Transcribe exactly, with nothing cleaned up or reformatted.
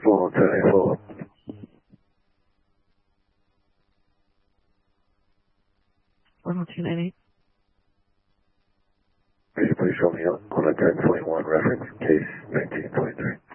Full twenty-four. one oh two nine eight. Please, please show me on, on a ten twenty-one reference, case nineteen twenty-three.